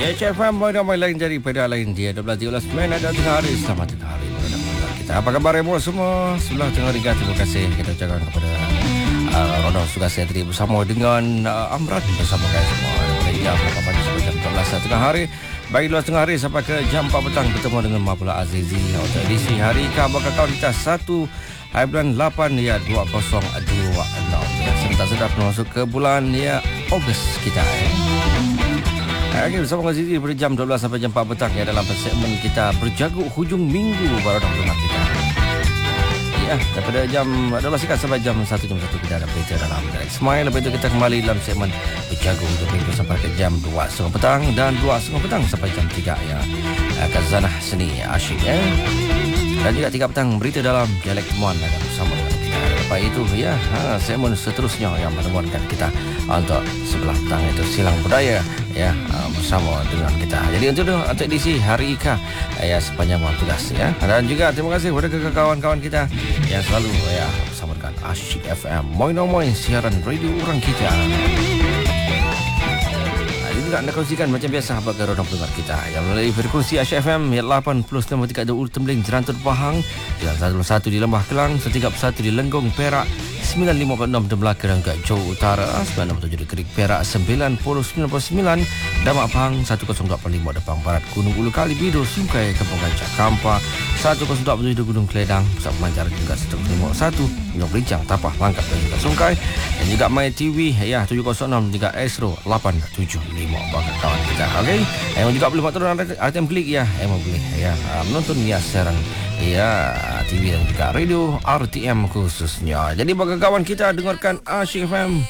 Ya, CFM ramai lain daripada lain dia 12-13 Mei ada tengah hari. Selamat tengah hari kita. Apa kabar semua? Sebelah tengah hari, terima kasih kita ucapkan kepada Ronald Sugasi tadi bersama dengan Amran bersama kami semua daripada jam 8 pagi sampai jam 12 tengah hari. Bagi 12 tengah hari sampai ke jam 4 petang bertemu dengan Mapula Azizi untuk edisi hari bakal kawan kita 1 hari bulan 8 ya 2026 ya. Sedap masuk ke bulan ya Ogos kita ya. Okay, bersama dengan Azizi pada jam 12 sampai jam 4 petang ya dalam segmen kita berjagut hujung minggu baru dengan kita. Ya, daripada jam 12 sampai jam 1 kita ada berita dalam Direct Smile. Lepas itu kita kembali dalam segmen berjagut hujung minggu sampai ke jam 2.30 petang dan 2.30 petang sampai jam 3 ya. Khazanah Seni Asyik ya. Dan juga 3 petang berita dalam dialek temuan akan bersama dengan kita. Lepas itu ya, segmen seterusnya yang menemukan kita untuk sebelah petang itu silang budaya ya bersama dengan kita. Jadi untuk edisi hari Ika ya sepanjang waktu tugas ya. Dan juga terima kasih kepada kawan-kawan kita yang selalu ya bersama dengan Asyik FM. Moin siaran radio orang kita. Anda kongsikan macam biasa apa orang pendengar kita yang melalui frekuensi Asyik FM 89.3 di Ultimling Jerantur Pahang, 101 di Lembah Kelang, 131 di Lenggong Perak, 956 di Melaka dan ke Johor Utara, 967 di Kerik Perak, 90.99 Damak Pahang, 102.5 Depang Barat, Gunung Ulu Kali Bido, Sungkai Kampung Gancak Kampa, 102.7 di Gunung Keledang, Pusat Pemancar juga 151 Gunung Belincang, Tapah Langkap dan juga Sungkai, dan juga My TV ya 706 juga Astro 875 bagi kawan kita. Okey, yang juga boleh buat turun RTM Klik ya, yang boleh ya menonton ya siaran ya TV dan juga radio RTM khususnya. Jadi bagi kawan kita dengarkan Asyik FM.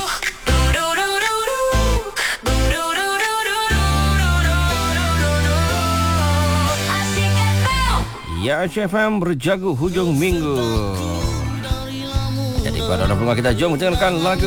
Ya, Asyik FM berjagut hujung minggu. Jadi pada pendengar kita, jom dengarkan lagu